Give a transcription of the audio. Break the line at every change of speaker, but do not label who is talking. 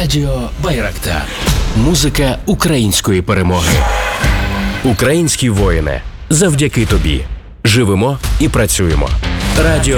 Радіо Байрактар. Музика української перемоги. Українські воїни, завдяки тобі живемо і працюємо. Радіо